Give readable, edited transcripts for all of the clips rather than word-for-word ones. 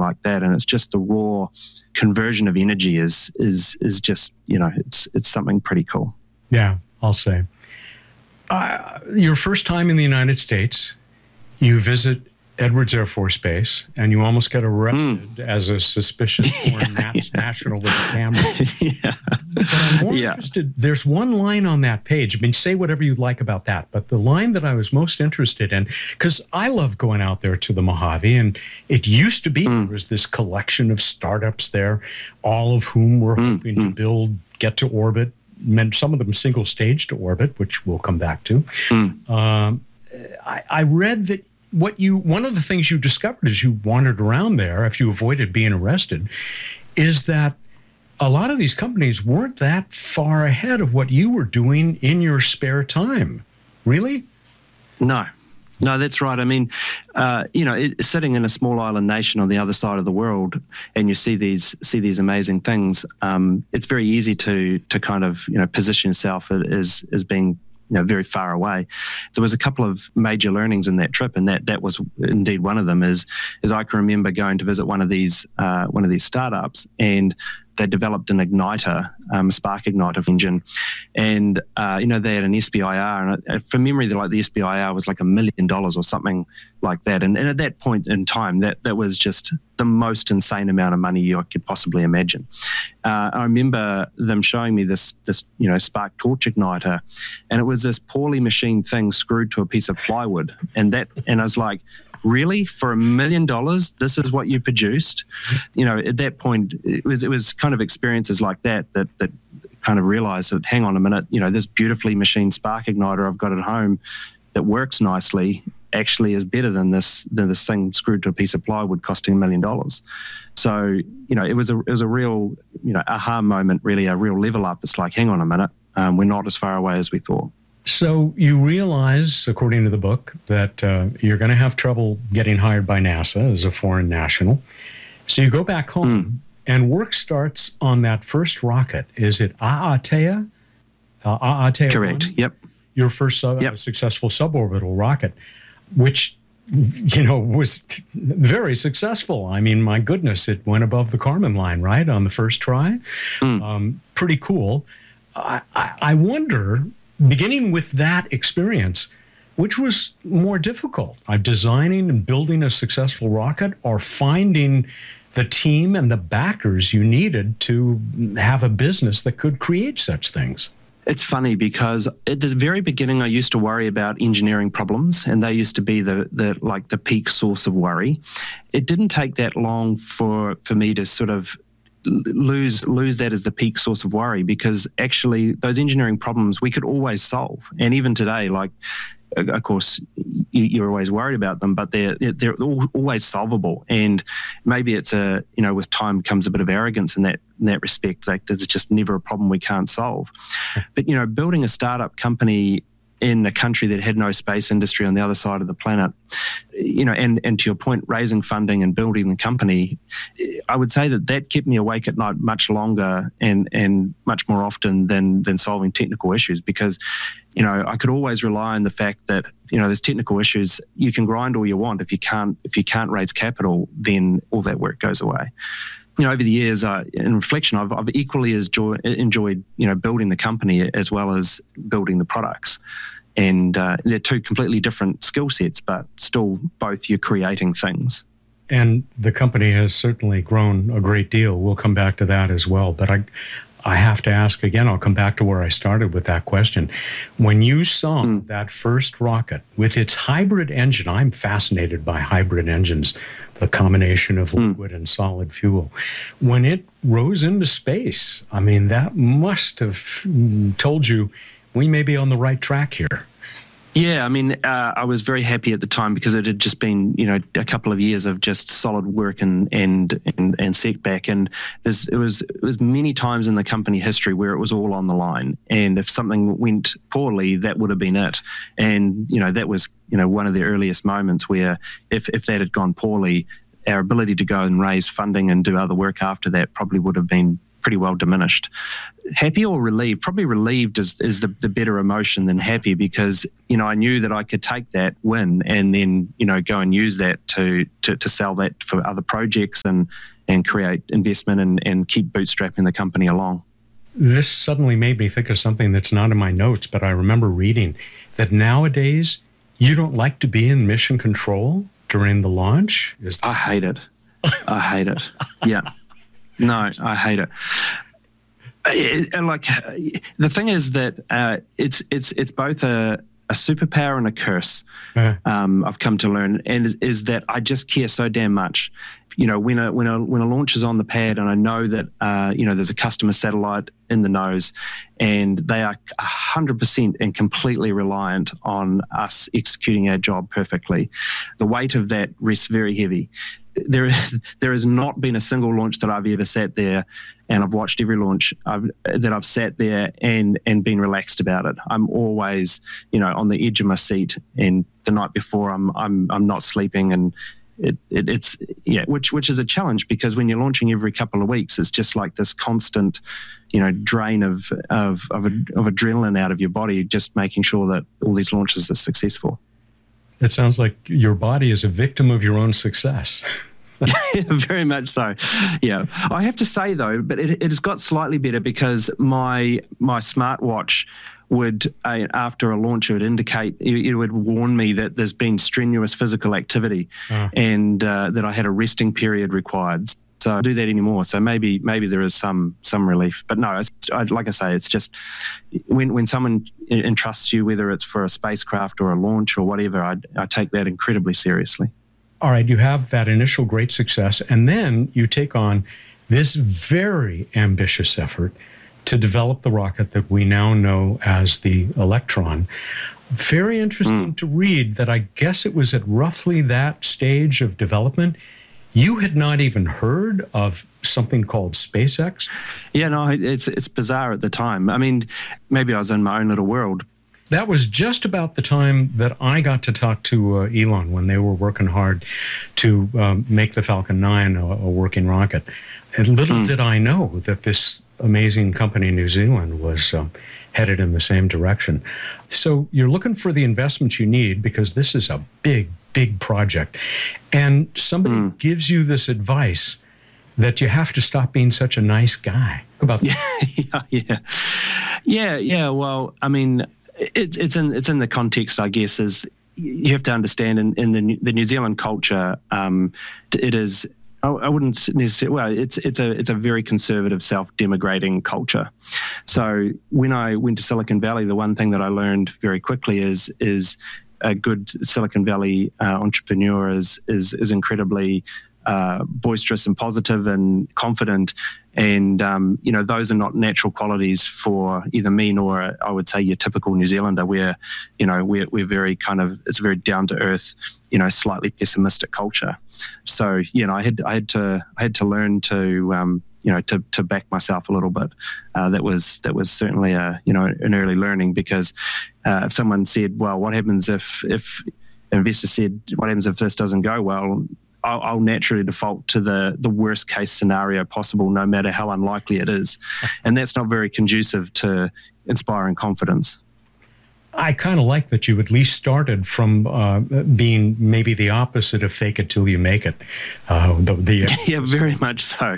like that. And it's just the raw conversion of energy is just, it's something pretty cool. Yeah, I'll say. Your first time in the United States, you visit Edwards Air Force Base, and you almost get arrested as a suspicious foreign national with a camera. Yeah. But I'm more interested. There's one line on that page. I mean, say whatever you'd like about that, but the line that I was most interested in, because I love going out there to the Mojave, and it used to be there was this collection of startups there, all of whom were hoping to get to orbit, meant some of them single stage to orbit, which we'll come back to. I read that one of the things you discovered as you wandered around there, if you avoided being arrested, is that a lot of these companies weren't that far ahead of what you were doing in your spare time. Really? No, that's right. I mean, sitting in a small island nation on the other side of the world, and you see these amazing things, it's very easy to kind of, position yourself as being, very far away. There was a couple of major learnings in that trip, and that was indeed one of them. Is I can remember going to visit one of these startups, and they developed an igniter, spark igniter engine, and they had an SBIR, and from memory, the SBIR was like $1 million or something like that. And at that point in time, that was just the most insane amount of money you could possibly imagine. I remember them showing me this spark torch igniter, and it was this poorly machined thing screwed to a piece of plywood, and I was like, really, for $1 million, this is what you produced? At that point, it was kind of experiences like that kind of realized that, hang on a minute, this beautifully machined spark igniter I've got at home that works nicely actually is better than this thing screwed to a piece of plywood costing $1 million. So, it was a real, aha moment, really a real level up. It's like, hang on a minute, we're not as far away as we thought. So you realize, according to the book, that you're going to have trouble getting hired by NASA as a foreign national. So you go back home, and work starts on that first rocket. Is it Aatea? Aatea? Correct. 1? Yep. Your first successful suborbital rocket, which was very successful. I mean, my goodness, it went above the Kármán line, right, on the first try. Pretty cool. I wonder, beginning with that experience, which was more difficult, designing and building a successful rocket, or finding the team and the backers you needed to have a business that could create such things? It's funny because at the very beginning, I used to worry about engineering problems, and they used to be the peak source of worry. It didn't take that long for me to sort of lose that as the peak source of worry, because actually those engineering problems we could always solve. And even today, of course, you're always worried about them, but they're always solvable. And maybe it's with time comes a bit of arrogance in that respect. Like, there's just never a problem we can't solve. But building a startup company in a country that had no space industry on the other side of the planet, and to your point, raising funding and building the company, I would say that kept me awake at night much longer and much more often than solving technical issues, because, I could always rely on the fact that, there's technical issues. You can grind all you want. If you can't raise capital, then all that work goes away. Over the years, in reflection, I've equally enjoyed, building the company as well as building the products. And they're two completely different skill sets, but still both you're creating things. And the company has certainly grown a great deal. We'll come back to that as well. But I have to ask again, I'll come back to where I started with that question. When you saw that first rocket with its hybrid engine, I'm fascinated by hybrid engines, the combination of liquid and solid fuel. When it rose into space, I mean, that must have told you we may be on the right track here. Yeah, I mean, I was very happy at the time because it had just been, a couple of years of just solid work and setback. And it was many times in the company history where it was all on the line. And if something went poorly, that would have been it. And, that was, one of the earliest moments where if that had gone poorly, our ability to go and raise funding and do other work after that probably would have been pretty well diminished. Happy or relieved? Probably relieved is the better emotion than happy, because I knew that I could take that win and then go and use that to sell that for other projects and create investment and keep bootstrapping the company along. This suddenly made me think of something that's not in my notes, but I remember reading that nowadays you don't like to be in mission control during the launch. I hate it. I hate it. Yeah. No, I hate it. And the thing is that it's both a superpower and a curse. I've come to learn, and is that I just care so damn much. When a launch is on the pad, and I know that there's a customer satellite in the nose, and they are 100% and completely reliant on us executing our job perfectly. The weight of that rests very heavy. There has not been a single launch that I've ever sat there, and I've watched every launch that I've sat there and been relaxed about it. I'm always, on the edge of my seat, and the night before I'm not sleeping, and it's which is a challenge, because when you're launching every couple of weeks, it's just like this constant, drain of adrenaline out of your body, just making sure that all these launches are successful. It sounds like your body is a victim of your own success. Yeah, very much so. Yeah, I have to say though, but it has got slightly better, because my smartwatch would, after a launch, it would indicate, it would warn me that there's been strenuous physical activity, and that I had a resting period required. So I don't do that anymore. So maybe there is some relief. But no, like I say, it's just when someone entrusts you, whether it's for a spacecraft or a launch or whatever, I take that incredibly seriously. All right, you have that initial great success, and then you take on this very ambitious effort to develop the rocket that we now know as the Electron. Very interesting to read that I guess it was at roughly that stage of development you had not even heard of something called SpaceX? Yeah, no, it's bizarre at the time. I mean, maybe I was in my own little world. That was just about the time that I got to talk to Elon when they were working hard to make the Falcon 9 a working rocket. And little did I know that this amazing company in New Zealand was headed in the same direction. So you're looking for the investments you need, because this is a big project. And somebody gives you this advice that you have to stop being such a nice guy. About that. Yeah. Well, I mean, it's in the context, I guess, is you have to understand in the New Zealand culture, it is. I wouldn't necessarily. Well, it's a very conservative, self-demigrating culture. So when I went to Silicon Valley, the one thing that I learned very quickly is a good Silicon Valley entrepreneur is incredibly boisterous and positive and confident, and those are not natural qualities for either me nor I would say your typical New Zealander, where we're very it's a very down to earth, slightly pessimistic culture. So I had to learn to to back myself a little bit. That was certainly an early learning, because if someone said, well, what happens if an investor said, what happens if this doesn't go well? I'll naturally default to the worst case scenario possible, no matter how unlikely it is. And that's not very conducive to inspiring confidence. I kind of like that you at least started from being maybe the opposite of fake it till you make it. Yeah, very much so.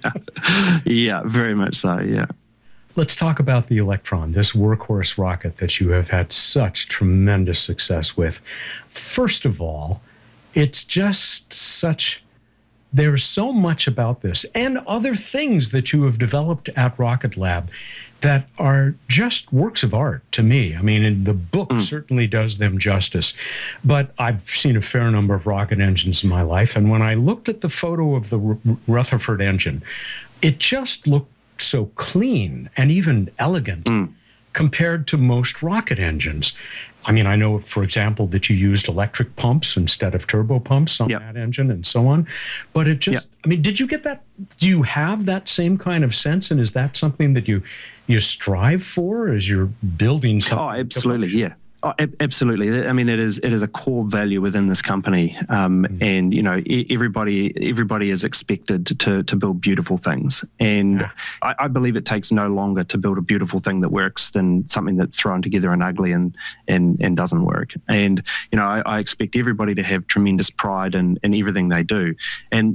Yeah, very much so, yeah. Let's talk about the Electron, this workhorse rocket that you have had such tremendous success with. First of all, it's just there's so much about this and other things that you have developed at Rocket Lab that are just works of art to me. I mean, the book certainly does them justice, but I've seen a fair number of rocket engines in my life. And when I looked at the photo of the Rutherford engine, it just looked so clean and even elegant compared to most rocket engines. I mean, I know, for example, that you used electric pumps instead of turbo pumps on that engine and so on. But it just, I mean, did you get that? Do you have that same kind of sense? And is that something that you strive for as you're building something? Oh, absolutely, yeah. Oh, absolutely. I mean, it is a core value within this company, and everybody is expected to build beautiful things. And I believe it takes no longer to build a beautiful thing that works than something that's thrown together and ugly and doesn't work. And I expect everybody to have tremendous pride in everything they do. And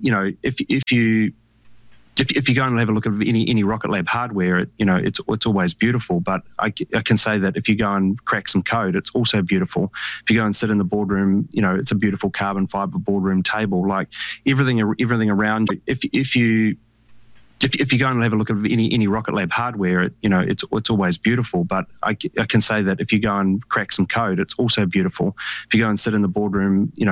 if you go and have a look at any Rocket Lab hardware, it's always beautiful. But I can say that if you go and crack some code, it's also beautiful. If you go and sit in the boardroom, it's a beautiful carbon fiber boardroom table. Like everything around you. If you go and have a look at any Rocket Lab hardware, it's always beautiful. But I can say that if you go and crack some code, it's also beautiful. If you go and sit in the boardroom,